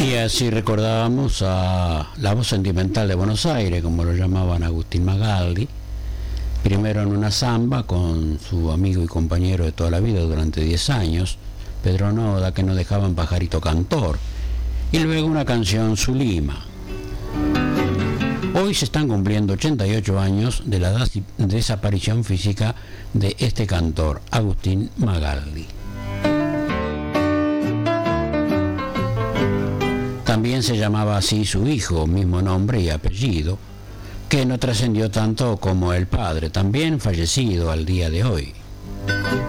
Y así recordábamos a la voz sentimental de Buenos Aires, como lo llamaban Agustín Magaldi, primero en una samba con su amigo y compañero de toda la vida durante 10 años, Pedro Noda, que no dejaban pajarito cantor, y luego una canción Zulima. Hoy se están cumpliendo 88 años de la desaparición física de este cantor, Agustín Magaldi. También se llamaba así su hijo, mismo nombre y apellido, que no trascendió tanto como el padre, también fallecido al día de hoy.